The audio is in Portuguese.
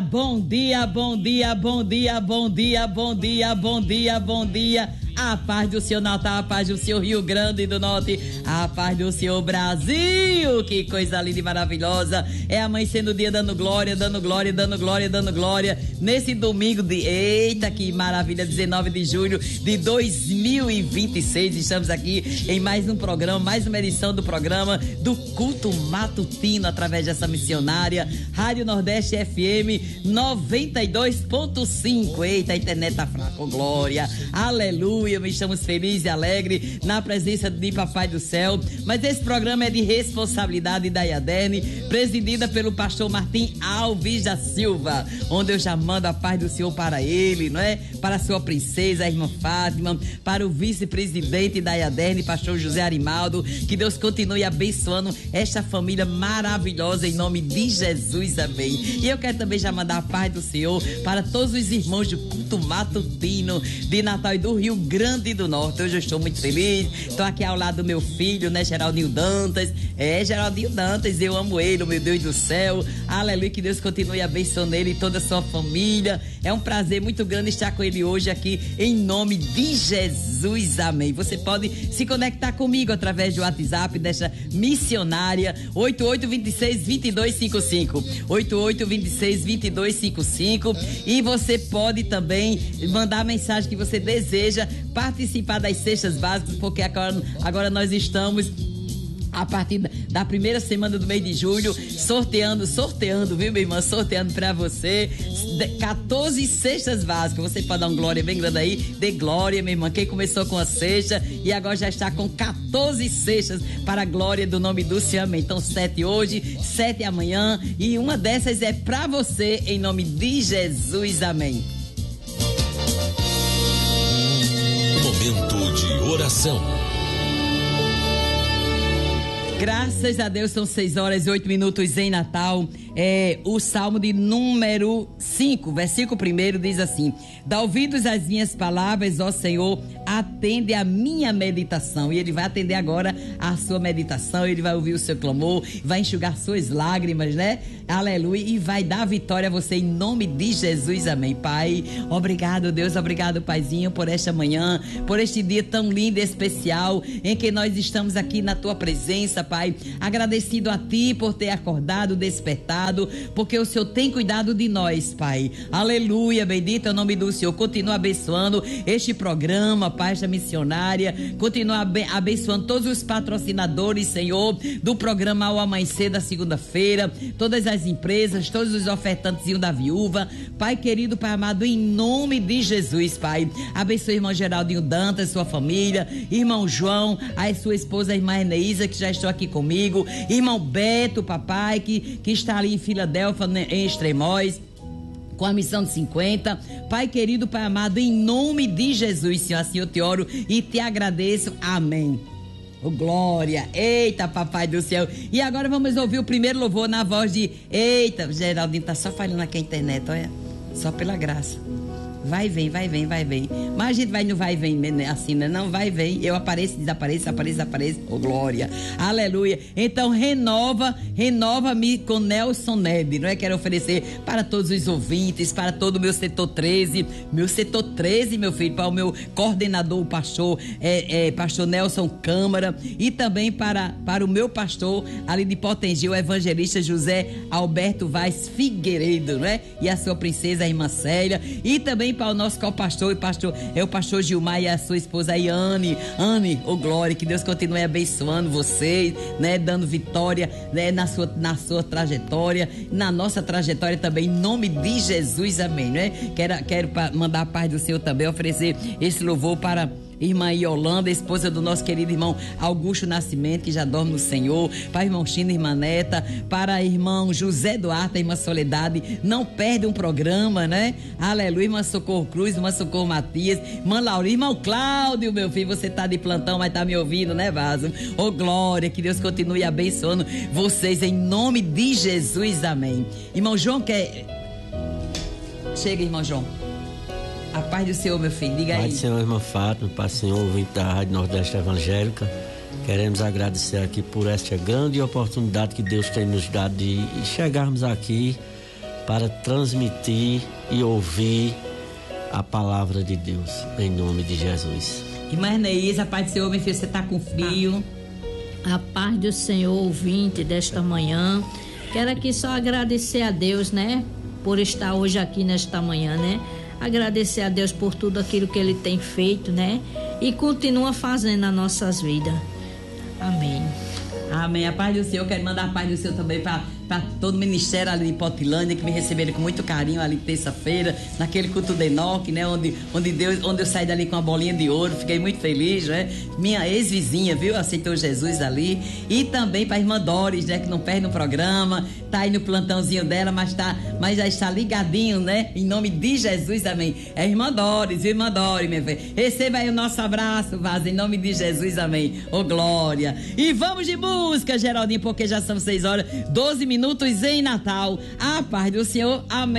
bom dia, bom dia, bom dia, bom dia, bom dia, bom dia, bom dia. A paz do Senhor Natal, a paz do Senhor Rio Grande do Norte, a paz do Senhor Brasil. Que coisa linda e maravilhosa. É amanhecendo o dia dando glória, dando glória, dando glória, dando glória. Nesse domingo de... Eita, que maravilha, 19 de julho de 2026. Estamos aqui em mais um programa, mais uma edição do programa do Culto Matutino, através dessa missionária Rádio Nordeste FM 92.5. Eita, a internet tá fraca, glória, aleluia. Estamos felizes e alegres na presença de Papai do Céu. Mas esse programa é de responsabilidade da Iaderne, presidida pelo pastor Martim Alves da Silva, onde eu já mando a paz do Senhor para ele, não é? Para a sua princesa, a irmã Fátima, para o vice-presidente da Iaderne, pastor José Arimaldo. Que Deus continue abençoando esta família maravilhosa em nome de Jesus, amém. E eu quero também já mandar a paz do Senhor para todos os irmãos do Culto Matutino de Natal e do Rio Grande do Norte. Hoje eu estou muito feliz, estou aqui ao lado do meu filho, né, Geraldinho Dantas. Geraldinho Dantas, eu amo ele, meu Deus do céu, aleluia, que Deus continue abençoando ele e toda a sua família. É um prazer muito grande estar com ele hoje aqui, em nome de Jesus, amém. Você pode se conectar comigo através do WhatsApp desta missionária, 8826-2255, 8826-2255, e você pode também mandar a mensagem que você deseja participar das cestas básicas, porque agora nós estamos a partir da primeira semana do mês de julho, sorteando, viu, minha irmã? Sorteando pra você 14 cestas básicas. Você pode dar um glória bem grande aí, dê glória, minha irmã. Quem começou com a cesta e agora já está com 14 cestas para a glória do nome do Senhor, amém. Então 7 hoje, 7 amanhã, e uma dessas é pra você, em nome de Jesus, amém. Momento de oração. Graças a Deus, são 6h08 em Natal. O Salmo de número 5, versículo 1 diz assim: dá ouvidos às minhas palavras, ó Senhor, atende a minha meditação. E ele vai atender agora a sua meditação, ele vai ouvir o seu clamor, vai enxugar suas lágrimas, né? Aleluia, e vai dar vitória a você em nome de Jesus, amém. Pai, obrigado, Deus, obrigado, Paizinho, por esta manhã, por este dia tão lindo e especial em que nós estamos aqui na tua presença, Pai. Agradecido a ti por ter acordado, despertado, porque o Senhor tem cuidado de nós, Pai. Aleluia, bendito é o nome do Senhor. Continua abençoando este programa, Pai, esta missionária. Continua abençoando todos os patrocinadores, Senhor, do programa Ao Amanhecer da segunda-feira, todas as empresas, todos os ofertantes da viúva. Pai querido, Pai amado, em nome de Jesus, Pai. Abençoe irmão Geraldinho Dantas, sua família, irmão João, a sua esposa, a irmã Eneísa, que já estou aqui comigo, irmão Beto, papai, que está ali em Filadélfia, em Extremóis, com a missão de 50. Pai querido, Pai amado, em nome de Jesus, Senhor, assim eu te oro e te agradeço, amém. Oh, glória, eita, papai do céu. E agora vamos ouvir o primeiro louvor na voz de... Eita, Geraldinho tá só falhando aqui a internet, olha, só pela graça. Vai, vem, vai, vem, vai, vem. Mas a gente vai no vai, vem, assim, né? Não, vai, vem. Eu apareço, desapareço, apareço, desapareço. Oh, glória. Aleluia. Então, renova-me com Nelson Neb, não é? Quero oferecer para todos os ouvintes, para todo o meu setor 13. Meu setor 13, meu filho, para o meu coordenador, o pastor, pastor Nelson Câmara. E também para o meu pastor, ali de Potengi, o evangelista José Alberto Vaz Figueiredo, não é? E a sua princesa, a irmã Célia. E também para o nosso co-pastor, o pastor Gilmar e a sua esposa aí, Anne, ô glória, que Deus continue abençoando vocês, né, dando vitória, né, na sua trajetória, na nossa trajetória também, em nome de Jesus, amém, né? Quero mandar a paz do Senhor também, oferecer esse louvor para irmã Yolanda, esposa do nosso querido irmão Augusto Nascimento, que já dorme no Senhor, para irmão China, irmã Neta, para irmão José Duarte, irmã Soledade, não perde um programa, né? Aleluia, irmã Socorro Cruz, irmã Socorro Matias, irmã Laurinha, irmão Cláudio, meu filho, você tá de plantão, mas tá me ouvindo, né, Vaso? Ô, glória, que Deus continue abençoando vocês em nome de Jesus, amém. Irmão João quer... Chega, irmão João. A paz do Senhor, meu filho, diga aí. Paz do Senhor, irmã Fátima, paz do Senhor, ouvinte da Rádio Nordeste Evangélica. Queremos agradecer aqui por esta grande oportunidade que Deus tem nos dado de chegarmos aqui para transmitir e ouvir a palavra de Deus, em nome de Jesus. Irmã Neís, a paz do Senhor, meu filho, você está com frio? A paz do Senhor, ouvinte desta manhã. Quero aqui só agradecer a Deus, né? Por estar hoje aqui nesta manhã, né? Agradecer a Deus por tudo aquilo que Ele tem feito, né? E continua fazendo nas nossas vidas. Amém. Amém. A paz do Senhor. Quero mandar a paz do Senhor também para todo o ministério ali de Potilândia, que me receberam com muito carinho ali terça-feira, naquele culto de Enoque, né? Onde eu saí dali com uma bolinha de ouro. Fiquei muito feliz, né? Minha ex-vizinha, viu? Aceitou Jesus ali. E também para a irmã Doris, né? Que não perde no programa. Tá aí no plantãozinho dela, mas já está ligadinho, né? Em nome de Jesus, amém. É a irmã Doris, viu, irmã Doris, minha filha? Receba aí o nosso abraço, Vaza, em nome de Jesus, amém. Ô, glória. E vamos de música, Geraldinho, porque já são 6 horas, 12 minutos em Natal. A paz do Senhor, amém.